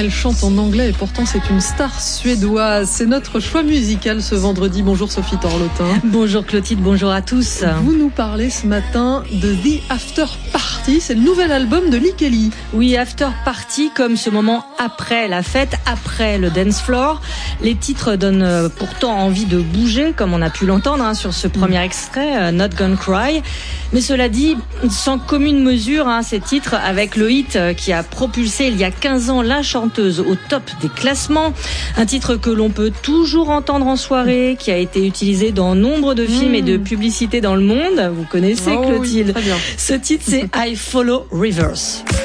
Elle chante en anglais et pourtant c'est une star suédoise. C'est notre choix musical ce vendredi. Bonjour Sophie Torlotin. Bonjour Clotilde, bonjour à tous. Vous nous parlez ce matin de The After Party, c'est le nouvel album de Lee Kelly. Oui, After Party, comme ce moment après la fête, après le dance floor. Les titres donnent pourtant envie de bouger, comme on a pu l'entendre sur ce premier extrait, Not Gonna Cry. Mais cela dit, sans commune mesure, ces titres avec le hit qui a propulsé il y a 15 ans la chanteuse au top des classements. Un titre que l'on peut toujours entendre en soirée, qui a été utilisé dans nombre de films et de publicités dans le monde. Vous connaissez, Clotilde. Oui, très bien. Ce titre, c'est I Follow Rivers.